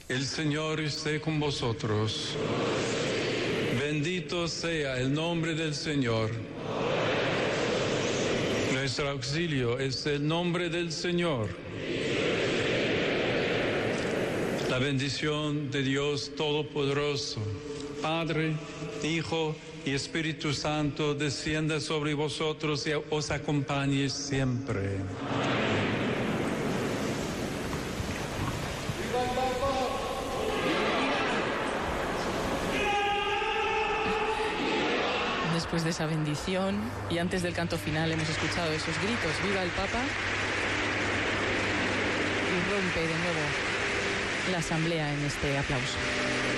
El Señor esté con vosotros. Bendito sea el nombre del Señor. Nuestro auxilio es el nombre del Señor. La bendición de Dios Todopoderoso, Padre, Hijo y Espíritu Santo, descienda sobre vosotros y os acompañe siempre. Después de esa bendición y antes del canto final hemos escuchado esos gritos, ¡viva el Papa! Y rompe de nuevo la asamblea en este aplauso.